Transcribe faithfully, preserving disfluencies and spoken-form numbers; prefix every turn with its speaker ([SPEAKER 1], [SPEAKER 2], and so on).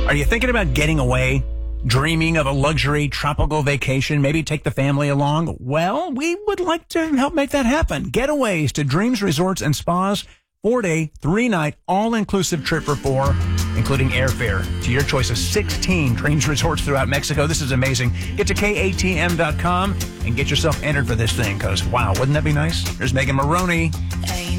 [SPEAKER 1] Are you thinking about getting away? Dreaming of a luxury tropical vacation? Maybe take the family along? Well, we would like to help make that happen. Getaways to Dreams Resorts and Spas. Four-day, three-night, all-inclusive trip for four, including airfare to your choice of sixteen Dreams Resorts throughout Mexico. This is amazing. Get to K A T M dot com and get yourself entered for this thing, because, wow, wouldn't that be nice? There's Megan Maroney.